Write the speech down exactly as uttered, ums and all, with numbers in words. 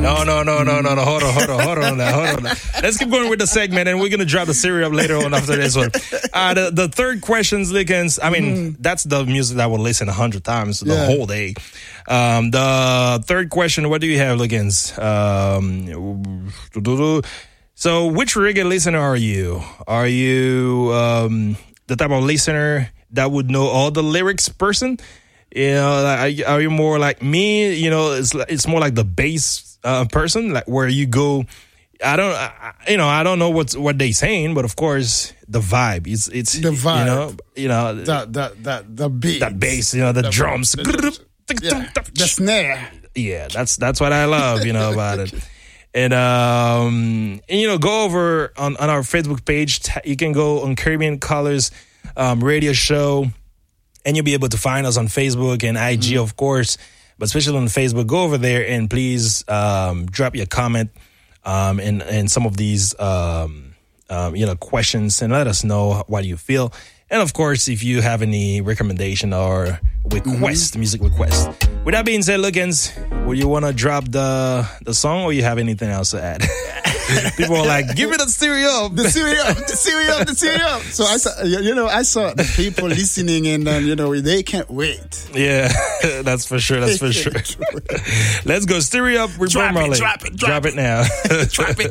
No, no, no, no, no, no. Hold on, hold on, hold on, now, hold on. Now. Let's keep going with the segment, and we're gonna drop the cereal up later on after this one. Uh, the the third questions, Lickens. I mean, mm. that's the music that I would listen a hundred times the yeah. whole day. Um, the third question. What do you have, Lickens? Um, so, which reggae listener are you? Are you um, the type of listener that would know all the lyrics person? You know, like, are you more like me? You know, it's it's more like the bass uh, person, like where you go. I don't, I, you know, I don't know what's what they saying, but of course the vibe. It's it's the vibe. You know, you know that that that the beat, that bass. You know, the, the drums, the, yeah, the snare. Yeah, that's that's what I love. You know about it. And um, and you know, go over on on our Facebook page. You can go on Caribbean Colors um, radio show. And you'll be able to find us on Facebook and I G, mm-hmm. of course, but especially on Facebook. Go over there and please um, drop your comment um, in, in some of these, um, um, you know, questions and let us know what you feel. And of course, if you have any recommendation or request, mm-hmm. music request. With that being said, Lickens, would you want to drop the the song or you have anything else to add? People are like, give me the stereo, the stereo, the stereo, the stereo. So I saw, you know, I saw the people listening, and then you know they can't wait. Yeah, that's for sure. That's for sure. Let's go stereo up. We're drop it, drop it, drop, drop it now. Drop it.